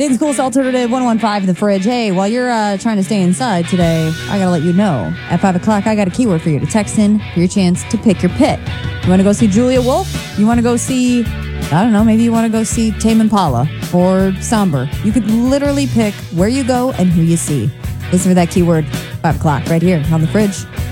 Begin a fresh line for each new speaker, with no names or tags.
Dayton's Coolest Alternative, 115 in the fridge. Hey, while you're trying to stay inside today, I got to let you know. At 5 o'clock, I got a keyword for you to text in for your chance to pick your pit. You want to go see Julia Wolf? You want to go see, I don't know, maybe you want to go see Tame Impala or Somber. You could literally pick where you go and who you see. Listen for that keyword, 5 o'clock, right here on the fridge.